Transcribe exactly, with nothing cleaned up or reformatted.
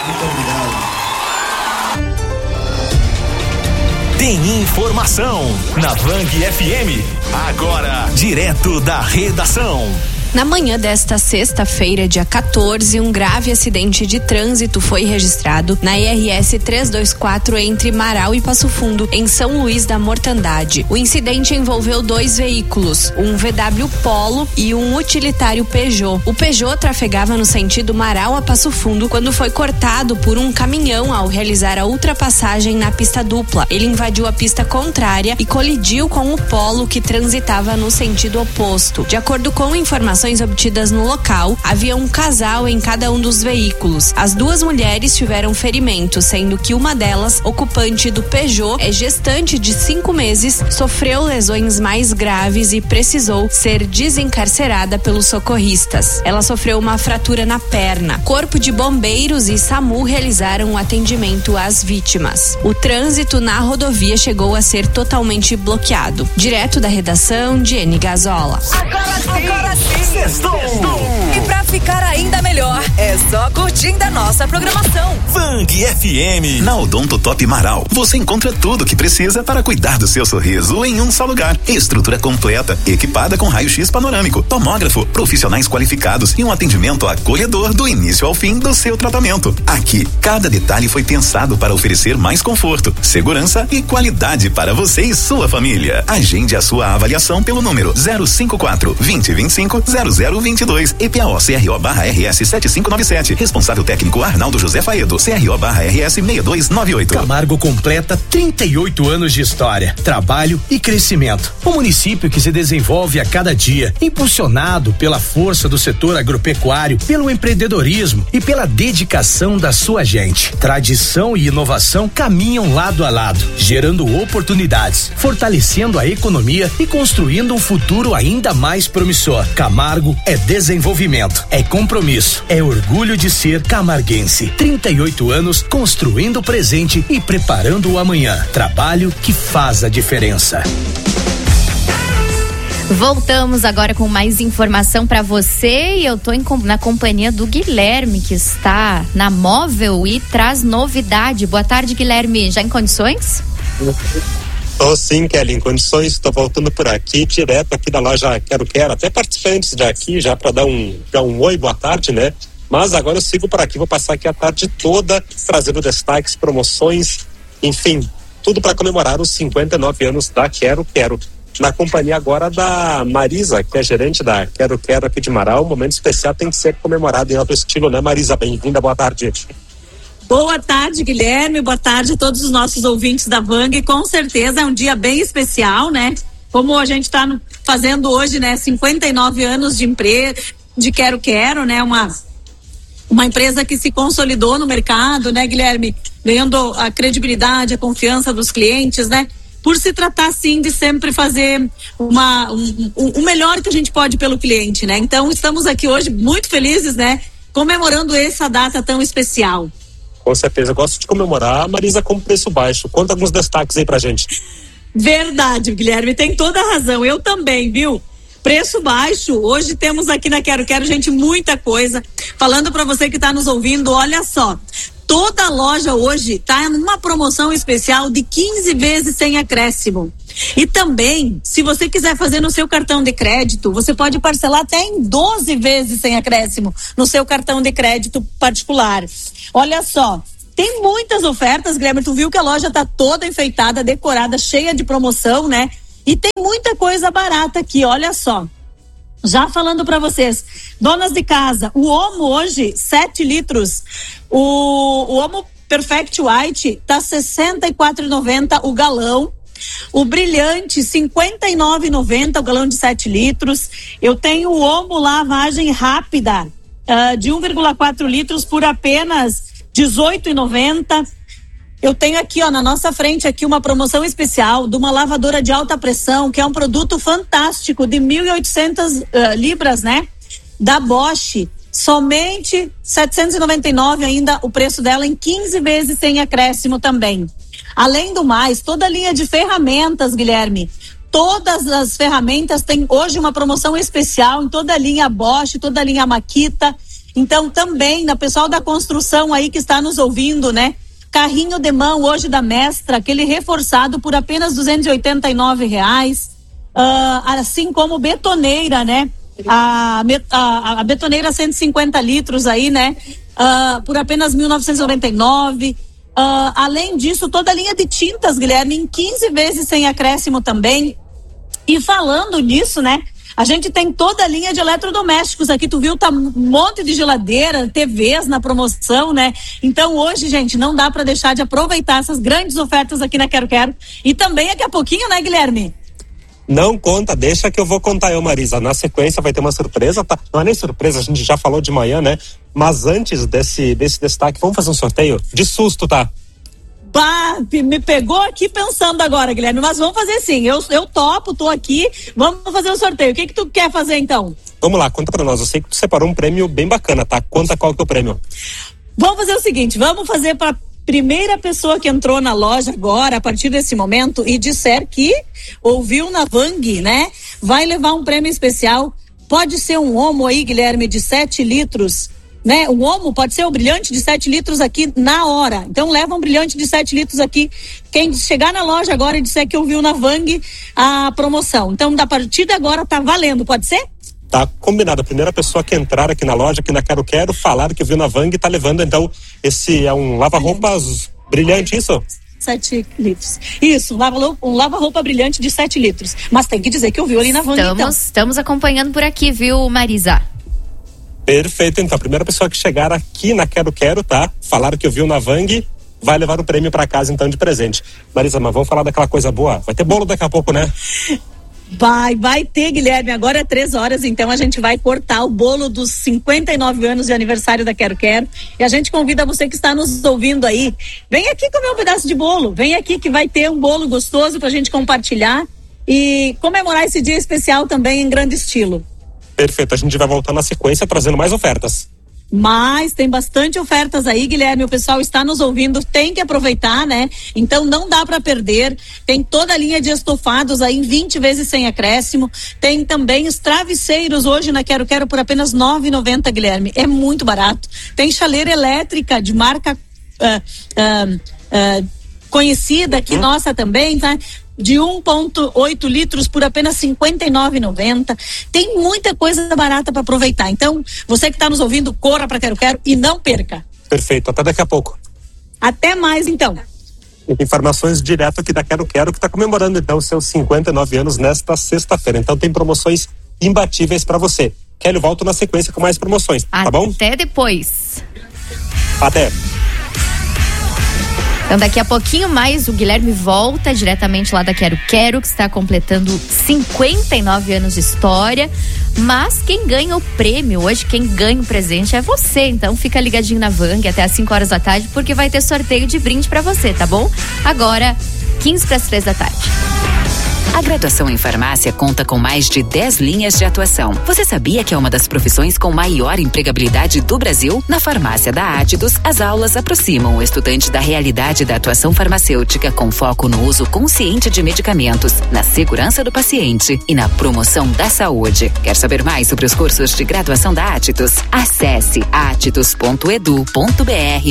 Muito obrigado. Tem informação na Vang F M. Agora, direto da redação. Na manhã desta sexta-feira, dia quatorze, um grave acidente de trânsito foi registrado na I R S trezentos e vinte e quatro entre Marau e Passo Fundo, em São Luís da Mortandade. O incidente envolveu dois veículos, um V W Polo e um utilitário Peugeot. O Peugeot trafegava no sentido Marau a Passo Fundo quando foi cortado por um caminhão ao realizar a ultrapassagem na pista dupla. Ele invadiu a pista contrária e colidiu com o Polo, que transitava no sentido oposto. De acordo com informações obtidas no local, havia um casal em cada um dos veículos. As duas mulheres tiveram ferimentos, sendo que uma delas, ocupante do Peugeot, é gestante de cinco meses, sofreu lesões mais graves e precisou ser desencarcerada pelos socorristas. Ela sofreu uma fratura na perna. Corpo de Bombeiros e SAMU realizaram o atendimento às vítimas. O trânsito na rodovia chegou a ser totalmente bloqueado. Direto da redação, Jenny Gazola. Agora sim! Agora sim! Sextou. E pra ficar ainda melhor, é só curtindo a nossa programação. Vang F M. Na Odonto Top Marau, você encontra tudo o que precisa para cuidar do seu sorriso em um só lugar. Estrutura completa, equipada com raio-x panorâmico, tomógrafo, profissionais qualificados e um atendimento acolhedor do início ao fim do seu tratamento. Aqui, cada detalhe foi pensado para oferecer mais conforto, segurança e qualidade para você e sua família. Agende a sua avaliação pelo número zero cinco quatro, vinte, vinte e cinco, zero zero vinte e dois. E P A O C R O barra R S sete cinco nove sete. Responsável técnico Arnaldo José Faedo. C R O barra R S seis dois nove oito. Camargo completa trinta e oito anos de história, trabalho e crescimento. Um município que se desenvolve a cada dia, impulsionado pela força do setor agropecuário, pelo empreendedorismo e pela dedicação da sua gente. Tradição e inovação caminham lado a lado, gerando oportunidades, fortalecendo a economia e construindo um futuro ainda mais promissor. Camargo é desenvolvimento, é compromisso, é orgulho de ser camarguense. trinta e oito anos construindo o presente e preparando o amanhã. Trabalho que faz a diferença. Voltamos agora com mais informação para você e eu tô em, na companhia do Guilherme, que está na Móvel e traz novidade. Boa tarde, Guilherme. Já em condições? Tô sim, Kelly, em condições. Tô voltando por aqui, direto aqui da loja Quero Quero. Até participantes já aqui, já para dar um, já um oi, boa tarde, né? Mas agora eu sigo por aqui, vou passar aqui a tarde toda trazendo destaques, promoções, enfim, tudo para comemorar os cinquenta e nove anos da Quero Quero. Na companhia agora da Marisa, que é gerente da Quero Quero aqui de Marau. Um momento especial tem que ser comemorado em alto estilo, né, Marisa? Bem-vinda, boa tarde. Boa tarde, Guilherme, boa tarde a todos os nossos ouvintes da Vang. Com certeza é um dia bem especial, né? Como a gente está fazendo hoje, né, cinquenta e nove anos de empresa, de Quero Quero, né, uma uma empresa que se consolidou no mercado, né, Guilherme, ganhando a credibilidade, a confiança dos clientes, né? Por se tratar, sim, de sempre fazer uma, um, um, o melhor que a gente pode pelo cliente, né? Então, estamos aqui hoje muito felizes, né? Comemorando essa data tão especial. Com certeza, eu gosto de comemorar, Marisa, com preço baixo. Conta alguns destaques aí pra gente. Verdade, Guilherme, tem toda a razão. Eu também, viu? Preço baixo. Hoje temos aqui na Quero Quero, gente, muita coisa. Falando pra você que tá nos ouvindo, olha só. Toda loja hoje tá numa promoção especial de quinze vezes sem acréscimo. E também, se você quiser fazer no seu cartão de crédito, você pode parcelar até em doze vezes sem acréscimo no seu cartão de crédito particular. Olha só, tem muitas ofertas, Guilherme, tu viu que a loja tá toda enfeitada, decorada, cheia de promoção, né? E tem muita coisa barata aqui, olha só. Já falando para vocês, donas de casa, o Omo hoje, sete litros, o, o Omo Perfect White tá sessenta e quatro reais e noventa centavos o galão, o Brilhante cinquenta e nove reais e noventa centavos o galão de sete litros, eu tenho o Omo Lavagem Rápida uh, de um vírgula quatro litros por apenas dezoito reais e noventa centavos. Eu tenho aqui, ó, na nossa frente aqui uma promoção especial de uma lavadora de alta pressão, que é um produto fantástico de mil e oitocentas uh, libras, né? Da Bosch, somente setecentos e noventa e nove ainda o preço dela em quinze vezes sem acréscimo também. Além do mais, toda a linha de ferramentas, Guilherme, todas as ferramentas têm hoje uma promoção especial em toda a linha Bosch, toda a linha Makita. Então também, na pessoal da construção aí que está nos ouvindo, né? Carrinho de mão hoje da Mestra, aquele reforçado por apenas duzentos e oitenta e nove reais, uh, assim como betoneira, né? A, a, a betoneira cento e cinquenta litros aí, né? Uh, por apenas mil novecentos e noventa e nove. Uh, além disso, toda a linha de tintas, Guilherme, em quinze vezes sem acréscimo também. E falando nisso, né? A gente tem toda a linha de eletrodomésticos aqui, tu viu, tá um monte de geladeira, T Vs na promoção, né? Então hoje, gente, não dá para deixar de aproveitar essas grandes ofertas aqui na Quero Quero. E também daqui a pouquinho, né, Guilherme? Não conta, deixa que eu vou contar eu, Marisa. Na sequência vai ter uma surpresa, tá? Não é nem surpresa, a gente já falou de manhã, né? Mas antes desse, desse destaque, vamos fazer um sorteio de susto, tá? Bah, me pegou aqui pensando agora, Guilherme, mas vamos fazer sim, eu, eu topo, tô aqui, vamos fazer o sorteio. O que que tu quer fazer então? Vamos lá, conta pra nós, eu sei que tu separou um prêmio bem bacana, tá? Conta qual que é o prêmio. Vamos fazer o seguinte, vamos fazer pra primeira pessoa que entrou na loja agora, a partir desse momento, e disser que ouviu na Vang, né? Vai levar um prêmio especial, pode ser um Omo aí, Guilherme, de sete litros, né? O Omo pode ser o brilhante de sete litros aqui na hora. Então leva um brilhante de sete litros aqui. Quem chegar na loja agora e disser que ouviu na Vang a promoção. Então, da partir de agora tá valendo, pode ser? Tá combinado. A primeira pessoa que entrar aqui na loja, aqui na Quero Quero, falar que viu na Vang, tá levando então esse é um lava-roupas brilhante, isso? sete litros. Isso, um lava-roupa um lava brilhante de sete litros. Mas tem que dizer que ouviu ali na Vang, estamos, então. Estamos acompanhando por aqui, viu, Marisa? Perfeito, então. A primeira pessoa que chegar aqui na Quero Quero, tá? Falaram que eu viu na Vang, vai levar o prêmio pra casa, então, de presente. Marisa, mas vamos falar daquela coisa boa? Vai ter bolo daqui a pouco, né? Vai, vai ter, Guilherme. Agora é três horas, então a gente vai cortar o bolo dos cinquenta e nove anos de aniversário da Quero Quero. E a gente convida você que está nos ouvindo aí, vem aqui comer um pedaço de bolo. Vem aqui que vai ter um bolo gostoso pra gente compartilhar e comemorar esse dia especial também em grande estilo. Perfeito, a gente vai voltar na sequência trazendo mais ofertas. Mas tem bastante ofertas aí, Guilherme, o pessoal está nos ouvindo, tem que aproveitar, né? Então não dá para perder. Tem toda a linha de estofados aí em vinte vezes sem acréscimo. Tem também os travesseiros hoje na Quero Quero por apenas nove reais e noventa centavos, Guilherme. É muito barato. Tem chaleira elétrica de marca uh, uh, uh, conhecida aqui, hum. nossa também, tá? De um ponto oito litros por apenas cinquenta e nove reais e noventa centavos. Tem muita coisa barata para aproveitar. Então, você que está nos ouvindo, corra para Quero Quero e não perca. Perfeito, até daqui a pouco. Até mais, então. Informações direto aqui da Quero Quero, que está comemorando então os seus cinquenta e nove anos nesta sexta-feira. Então tem promoções imbatíveis para você. Kelly, volto na sequência com mais promoções, até tá bom? Até depois. Até. Então daqui a pouquinho mais o Guilherme volta diretamente lá da Quero Quero, que está completando cinquenta e nove anos de história, mas quem ganha o prêmio hoje, quem ganha o presente é você, então fica ligadinho na Vang até às cinco horas da tarde, porque vai ter sorteio de brinde pra você, tá bom? Agora, quinze para as três da tarde. A graduação em farmácia conta com mais de dez linhas de atuação. Você sabia que é uma das profissões com maior empregabilidade do Brasil? Na farmácia da Átidos, as aulas aproximam o estudante da realidade da atuação farmacêutica com foco no uso consciente de medicamentos, na segurança do paciente e na promoção da saúde. Quer saber mais sobre os cursos de graduação da Átidos? Acesse atidos ponto edu ponto br